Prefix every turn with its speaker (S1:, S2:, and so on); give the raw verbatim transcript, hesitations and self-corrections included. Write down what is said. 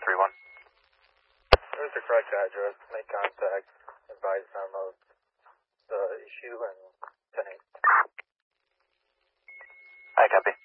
S1: three one.
S2: There's the correct address. Make contact. Advise them of the issue and ten eight.
S1: I copy.